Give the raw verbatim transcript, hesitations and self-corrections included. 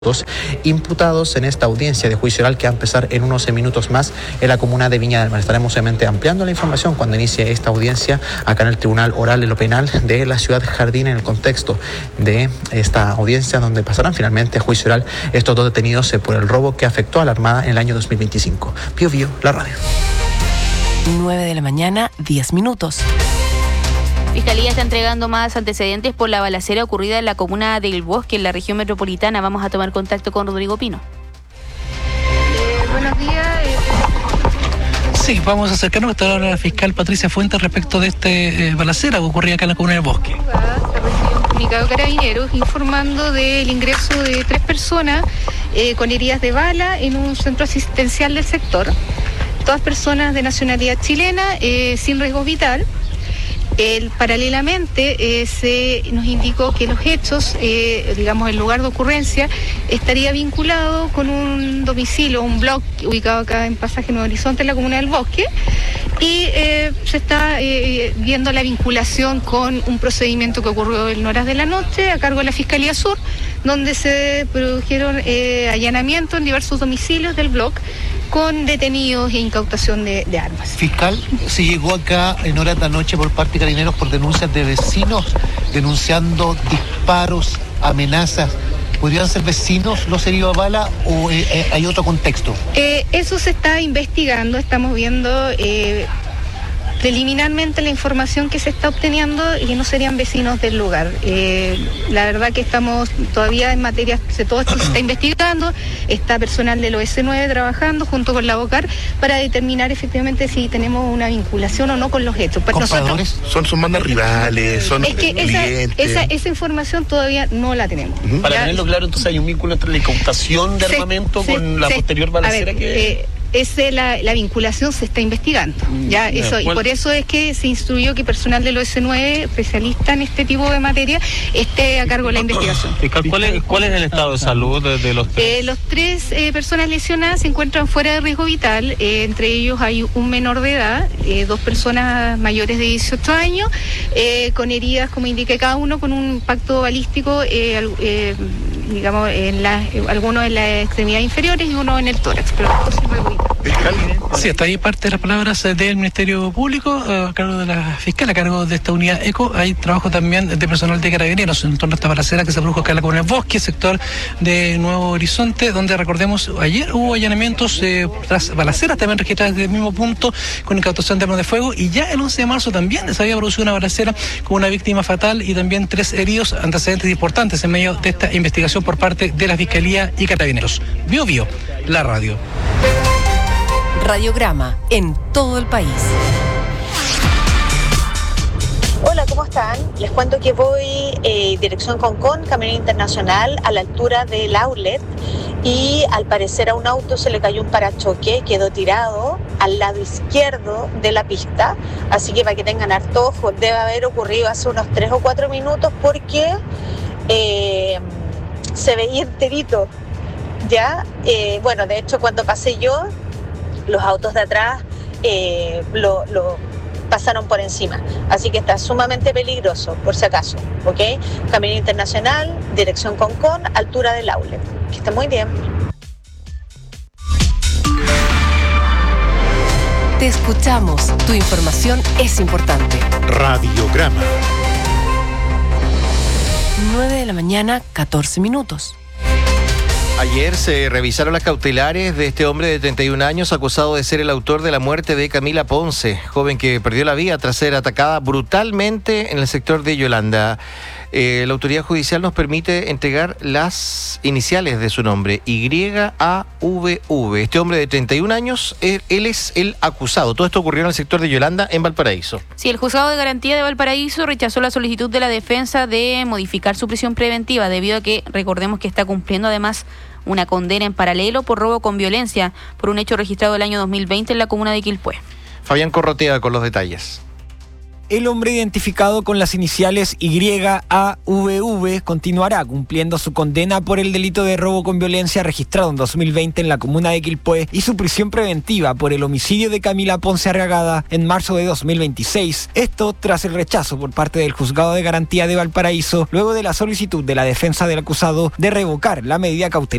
imputados en esta audiencia de juicio oral que va a empezar en unos minutos más en la comuna de Viña del Mar. Estaremos obviamente ampliando la información cuando inicie esta audiencia acá en el Tribunal Oral en lo Penal de la ciudad Jardín, en el contexto de esta audiencia donde pasarán finalmente a juicio oral estos dos detenidos por el robo que afectó a la Armada en el año dos mil veinticinco. Pío Pío, la radio. nueve de la mañana, diez minutos. Fiscalía está entregando más antecedentes por la balacera ocurrida en la comuna del Bosque, en la región metropolitana. Vamos a tomar contacto con Rodrigo Pino. Eh, buenos días. Eh... Sí, vamos a acercarnos a la fiscal Patricia Fuentes respecto de este eh, balacera que ocurría acá en la comuna del Bosque. Se recibió un comunicado de Carabineros informando del ingreso de tres personas eh, con heridas de bala en un centro asistencial del sector. Todas personas de nacionalidad chilena, eh, sin riesgo vital. El, paralelamente eh, se nos indicó que los hechos, eh, digamos el lugar de ocurrencia, estaría vinculado con un domicilio, un blog ubicado acá en Pasaje Nuevo Horizonte, en la comuna del Bosque, y eh, se está eh, viendo la vinculación con un procedimiento que ocurrió en horas de la noche a cargo de la Fiscalía Sur, donde se produjeron eh, allanamientos en diversos domicilios del blog con detenidos e incautación de, de armas. Fiscal, se llegó acá en horas de la noche por parte de Carabineros por denuncias de vecinos denunciando disparos, amenazas. ¿Podrían ser vecinos los heridos a bala o eh, eh, hay otro contexto? Eh, eso se está investigando, estamos viendo eh, preliminarmente la información que se está obteniendo y que no serían vecinos del lugar. Eh, la verdad que estamos todavía en materia, todo esto se está investigando, está personal del O S nueve trabajando junto con la OCAR para determinar efectivamente si tenemos una vinculación o no con los hechos. ¿Compradores? Son, son bandas rivales, son es que esa, esa, esa información todavía no la tenemos. Uh-huh. Para tenerlo claro, entonces hay un vínculo entre la incautación de sí, armamento sí, con la sí. posterior balacera ver, que... Eh, Ese, la, la vinculación se está investigando. Ya, eso, y por eso es que se instruyó que personal del O S nueve, especialista en este tipo de materia, esté a cargo de la investigación. ¿Cuál es, cuál es el estado de salud de, de los tres? Eh, los tres eh, personas lesionadas se encuentran fuera de riesgo vital. Eh, entre ellos hay un menor de edad, eh, dos personas mayores de dieciocho años, eh, con heridas, como indiqué, cada uno con un impacto balístico, eh, eh, digamos, en la, algunos en las extremidades inferiores y uno en el tórax, pero sin riesgo vital. Sí, hasta ahí parte de las palabras del Ministerio Público, a cargo de la fiscal, a cargo de esta unidad ECO. Hay trabajo también de personal de Carabineros en torno a esta balacera que se produjo acá en la comuna del Bosque, sector de Nuevo Horizonte, donde recordemos ayer hubo allanamientos eh, tras balaceras también registradas desde el mismo punto con incautación de armas de fuego, y ya el once de marzo también se había producido una balacera con una víctima fatal y también tres heridos, antecedentes importantes en medio de esta investigación por parte de la Fiscalía y Carabineros. Bio Bio, la radio. Radiograma en todo el país. Hola, ¿cómo están? Les cuento que voy eh, dirección Concón, Camino Internacional, a la altura del outlet, y al parecer a un auto se le cayó un parachoque, quedó tirado al lado izquierdo de la pista, así que para que tengan harto ojo, debe haber ocurrido hace unos tres o cuatro minutos porque eh, se veía enterito, ¿ya? Eh, bueno, de hecho cuando pasé yo, los autos de atrás eh, lo, lo pasaron por encima, así que está sumamente peligroso, por si acaso, ¿ok? Camino Internacional, dirección Concón, altura del outlet. Que esté muy bien. Te escuchamos, tu información es importante. Radiograma. nueve de la mañana, catorce minutos. Ayer se revisaron las cautelares de este hombre de treinta y un años acusado de ser el autor de la muerte de Camila Ponce, joven que perdió la vida tras ser atacada brutalmente en el sector de Yolanda. Eh, la autoridad judicial nos permite entregar las iniciales de su nombre, Y A V V. Este hombre de treinta y un años, él, él es el acusado. Todo esto ocurrió en el sector de Yolanda, en Valparaíso. Sí, el juzgado de garantía de Valparaíso rechazó la solicitud de la defensa de modificar su prisión preventiva, debido a que, recordemos que está cumpliendo además una condena en paralelo por robo con violencia por un hecho registrado el año dos mil veinte en la comuna de Quilpué. Fabián Corrotea con los detalles. el hombre identificado con las iniciales Y A V V continuará cumpliendo su condena por el delito de robo con violencia registrado en dos mil veinte en la comuna de Quilpué y su prisión preventiva por el homicidio de Camila Ponce Arriagada en marzo de dos mil veintiséis. Esto tras el rechazo por parte del Juzgado de Garantía de Valparaíso luego de la solicitud de la defensa del acusado de revocar la medida cautelar